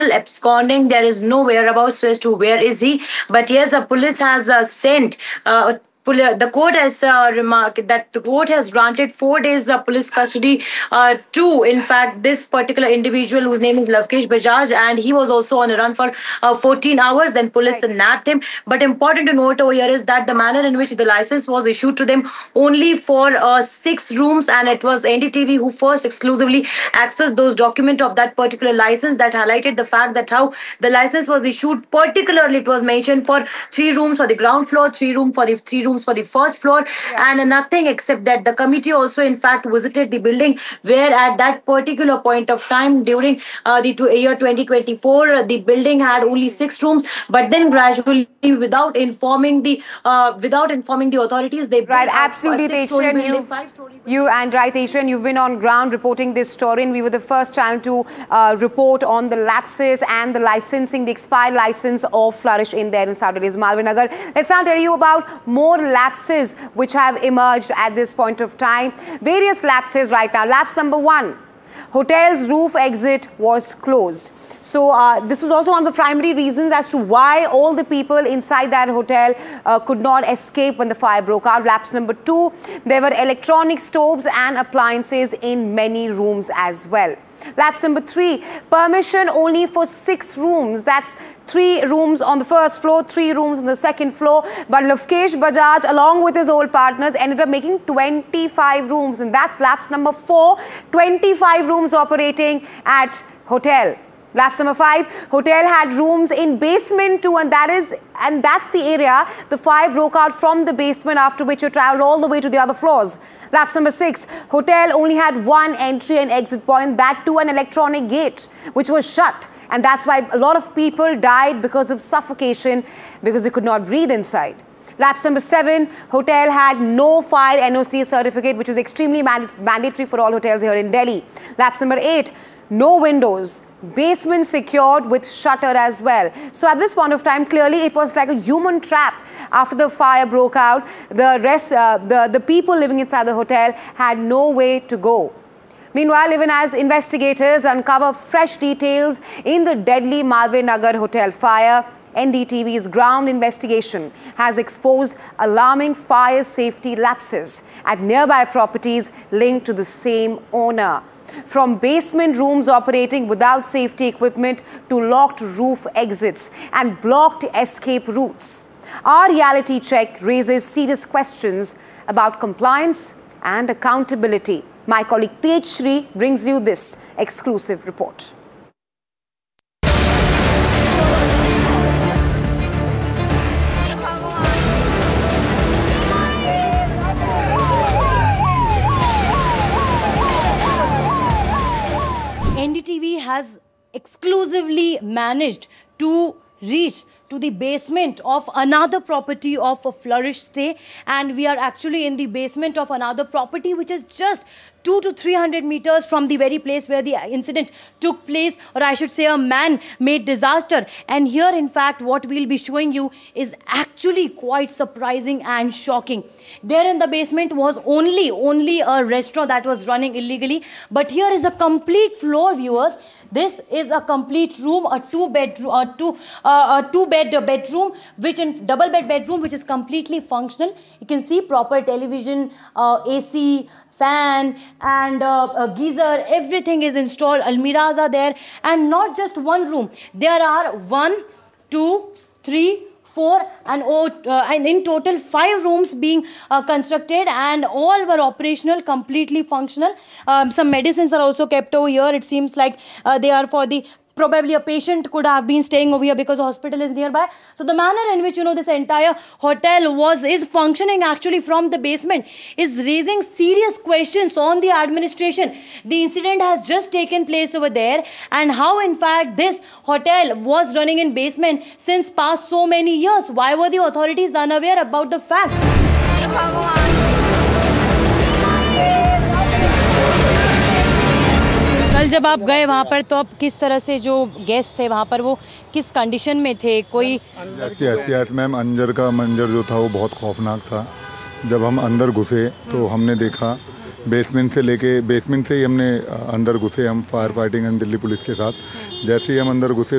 absconding. There is no whereabouts as to where is he. But yes, the police has sent. The court has remarked that the court has granted 4 days police custody to, in fact, this particular individual whose name is Lavkesh Bajaj, and he was also on a run for 14 hours. Then police nabbed him. But important to note over here is that the manner in which the license was issued to them only for 6 rooms, and it was NDTV who first exclusively accessed those documents of that particular license that highlighted the fact that how the license was issued. Particularly, it was mentioned for 3 rooms for the ground floor, 3 rooms for the first floor, and nothing except that. The committee also, in fact, visited the building where, at that particular point of time during the year 2024, the building had only 6 rooms. But then gradually, without informing the authorities, they right. Absolutely, Teshren, you've been on ground reporting this story, and we were the first channel to report on the lapses and the licensing, the expired license of Flourish in there in South Delhi's Malviya Nagar. Let's now tell you about more lapses which have emerged at this point of time. Various lapses right now. Lapse number 1. Hotel's roof exit was closed. So this was also one of the primary reasons as to why all the people inside that hotel could not escape when the fire broke out. Lapse number 2, there were electronic stoves and appliances in many rooms as well. Lapse number 3, permission only for 6 rooms. That's 3 rooms on the first floor, 3 rooms on the second floor. But Lavkesh Bajaj, along with his old partners, ended up making 25 rooms. And that's lapse number 4, 25 rooms operating at hotel. Lapse number 5, hotel had rooms in basement too, and that's the area the fire broke out from, the basement, after which you traveled all the way to the other floors. Lapse number 6, hotel only had 1 entry and exit point, that too an electronic gate, which was shut. And that's why a lot of people died because of suffocation, because they could not breathe inside. Lapse number 7, hotel had no fire NOC certificate, which is extremely mandatory for all hotels here in Delhi. Lapse number 8, no windows, basement secured with shutter as well. So at this point of time, clearly it was like a human trap. After the fire broke out, the people living inside the hotel had no way to go. Meanwhile, even as investigators uncover fresh details in the deadly Malviya Nagar hotel fire, NDTV's ground investigation has exposed alarming fire safety lapses at nearby properties linked to the same owner. From basement rooms operating without safety equipment to locked roof exits and blocked escape routes. Our reality check raises serious questions about compliance and accountability. My colleague Teshren brings you this exclusive report. NDTV has exclusively managed to reach to the basement of another property of a Flourish stay, and we are actually in the basement of another property which is just 200 to 300 meters from the very place where the incident took place, or I should say a man-made disaster. And here, in fact, what we'll be showing you is actually quite surprising and shocking. There in the basement was only a restaurant that was running illegally, but here is a complete floor, viewers. This is a complete room, a two-bed bedroom, which in double-bed bedroom, which is completely functional. You can see proper television, AC, fan, and a geyser. Everything is installed. Almiras are there, and not just one room. There are 1, 2, 3, 4, and in total 5 rooms being constructed, and all were operational, completely functional. Some medicines are also kept over here. It seems like they are for the probably a patient could have been staying over here because the hospital is nearby. So the manner in which, this entire hotel is functioning actually from the basement is raising serious questions on the administration. The incident has just taken place over there, and how in fact this hotel was running in basement since past so many years. Why were the authorities unaware about the fact? कल जब आप गए वहाँ पर, तो अब किस तरह से जो गेस्ट थे वहाँ पर वो किस कंडीशन में थे? कोई यस मैम, अंदर का मंजर जो था वो बहुत खौफनाक था। जब हम अंदर घुसे तो हमने देखा बेसमेंट से ही हमने अंदर घुसे, हम fire fighting and Delhi police के साथ। जैसे ही हम अंदर घुसे